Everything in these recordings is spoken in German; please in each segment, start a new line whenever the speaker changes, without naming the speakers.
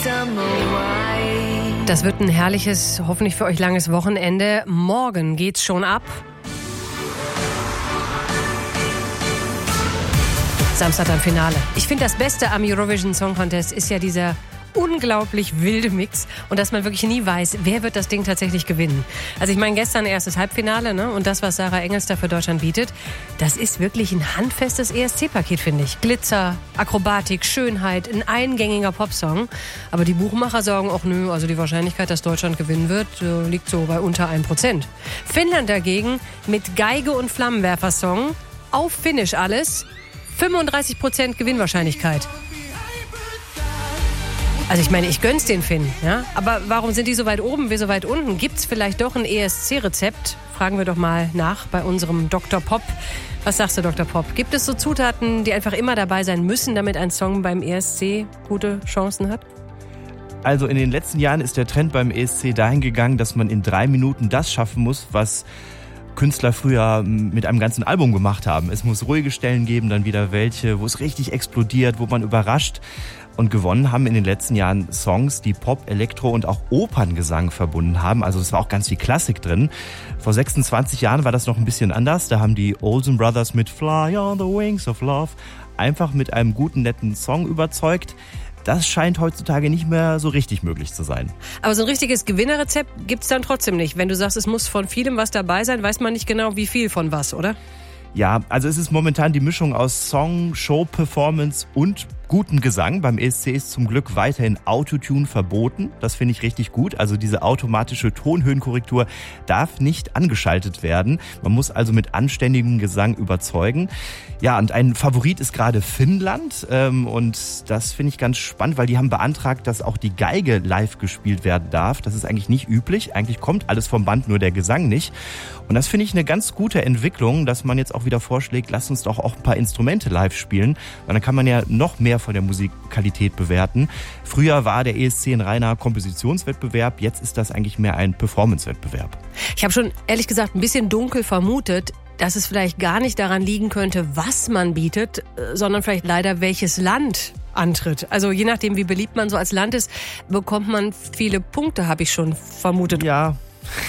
Das wird ein herrliches, hoffentlich für euch langes Wochenende. Morgen geht's schon ab. Samstag dann Finale. Ich finde, das Beste am Eurovision Song Contest ist ja dieser unglaublich wilde Mix und dass man wirklich nie weiß, wer wird das Ding tatsächlich gewinnen. Also ich meine, gestern erstes Halbfinale, ne? Und das, was Sarah Engels da für Deutschland bietet, das ist wirklich ein handfestes ESC-Paket, finde ich. Glitzer, Akrobatik, Schönheit, ein eingängiger Popsong. Aber die Buchmacher sagen auch, nö, also die Wahrscheinlichkeit, dass Deutschland gewinnen wird, liegt so bei unter 1%. Finnland dagegen mit Geige und Flammenwerfer-Song, auf Finnisch alles, 35% Gewinnwahrscheinlichkeit. Also ich meine, ich gönn's den Finnen, ja? Aber warum sind die so weit oben, wir so weit unten? Gibt's vielleicht doch ein ESC-Rezept? Fragen wir doch mal nach bei unserem Dr. Pop. Was sagst du, Dr. Pop? Gibt es so Zutaten, die einfach immer dabei sein müssen, damit ein Song beim ESC gute Chancen hat?
Also in den letzten Jahren ist der Trend beim ESC dahin gegangen, dass man in 3 Minuten das schaffen muss, was Künstler früher mit einem ganzen Album gemacht haben. Es muss ruhige Stellen geben, dann wieder welche, wo es richtig explodiert, wo man überrascht. Und gewonnen haben in den letzten Jahren Songs, die Pop, Elektro und auch Operngesang verbunden haben. Also es war auch ganz viel Klassik drin. Vor 26 Jahren war das noch ein bisschen anders. Da haben die Olsen Brothers mit Fly on the Wings of Love einfach mit einem guten, netten Song überzeugt. Das scheint heutzutage nicht mehr so richtig möglich zu sein.
Aber so ein richtiges Gewinnerrezept gibt's dann trotzdem nicht. Wenn du sagst, es muss von vielem was dabei sein, weiß man nicht genau, wie viel von was, oder?
Ja, also es ist momentan die Mischung aus Song, Show, Performance und guten Gesang. Beim ESC ist zum Glück weiterhin Autotune verboten. Das finde ich richtig gut. Also diese automatische Tonhöhenkorrektur darf nicht angeschaltet werden. Man muss also mit anständigem Gesang überzeugen. Ja, und ein Favorit ist gerade Finnland. Und das finde ich ganz spannend, weil die haben beantragt, dass auch die Geige live gespielt werden darf. Das ist eigentlich nicht üblich. Eigentlich kommt alles vom Band, nur der Gesang nicht. Und das finde ich eine ganz gute Entwicklung, dass man jetzt auch wieder vorschlägt, lasst uns doch auch ein paar Instrumente live spielen. Und dann kann man ja noch mehr von der Musikqualität bewerten. Früher war der ESC ein reiner Kompositionswettbewerb, jetzt ist das eigentlich mehr ein Performancewettbewerb.
Ich habe schon ehrlich gesagt ein bisschen dunkel vermutet, dass es vielleicht gar nicht daran liegen könnte, was man bietet, sondern vielleicht leider welches Land antritt. Also je nachdem, wie beliebt man so als Land ist, bekommt man viele Punkte, habe ich schon vermutet.
Ja.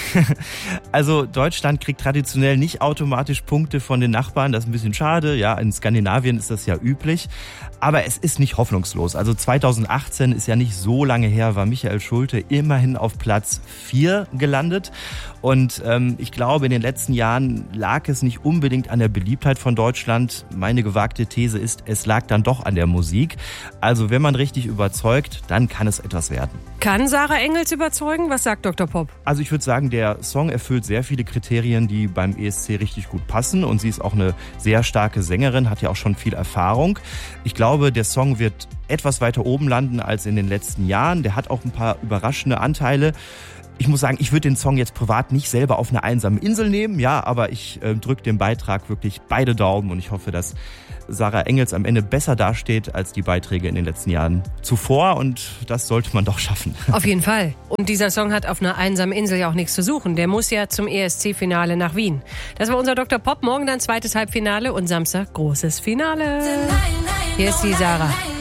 Also Deutschland kriegt traditionell nicht automatisch Punkte von den Nachbarn, das ist ein bisschen schade. Ja, in Skandinavien ist das ja üblich, aber es ist nicht hoffnungslos. Also 2018 ist ja nicht so lange her, war Michael Schulte immerhin auf Platz 4 gelandet. Und ich glaube, in den letzten Jahren lag es nicht unbedingt an der Beliebtheit von Deutschland. Meine gewagte These ist, es lag dann doch an der Musik. Also wenn man richtig überzeugt, dann kann es etwas werden.
Kann Sarah Engels überzeugen? Was sagt Dr. Pop?
Also ich würde sagen, der Song erfüllt sehr viele Kriterien, die beim ESC richtig gut passen. Und sie ist auch eine sehr starke Sängerin, hat ja auch schon viel Erfahrung. Ich glaube, der Song wird etwas weiter oben landen als in den letzten Jahren. Der hat auch ein paar überraschende Anteile. Ich muss sagen, ich würde den Song jetzt privat nicht selber auf eine einsame Insel nehmen, ja, aber ich drücke dem Beitrag wirklich beide Daumen und ich hoffe, dass Sarah Engels am Ende besser dasteht als die Beiträge in den letzten Jahren zuvor und das sollte man doch schaffen.
Auf jeden Fall. Und dieser Song hat auf einer einsamen Insel ja auch nichts zu suchen. Der muss ja zum ESC-Finale nach Wien. Das war unser Dr. Pop. Morgen dann zweites Halbfinale und Samstag großes Finale. Hier ist die Sarah.